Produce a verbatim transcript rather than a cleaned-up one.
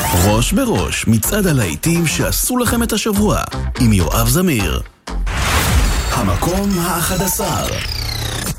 ראש בראש, מצעד הלהיטים שעשו לכם את השבוע, עם יואב זמיר. המקום האחד עשר.